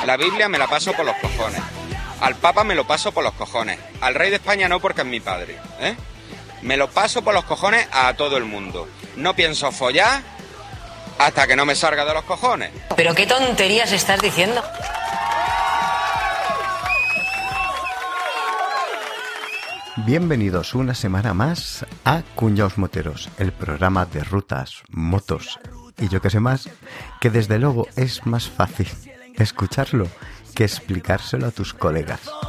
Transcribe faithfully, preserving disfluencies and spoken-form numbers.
La Biblia me la paso por los cojones. Al Papa me lo paso por los cojones. Al rey de España no, porque es mi padre, ¿eh? Me lo paso por los cojones a todo el mundo. No pienso follar hasta que no me salga de los cojones. ¿Pero qué tonterías estás diciendo? Bienvenidos una semana más a Cuñaos Moteros, el programa de rutas, motos y yo que sé más, que desde luego es más fácil escucharlo que explicárselo a tus colegas.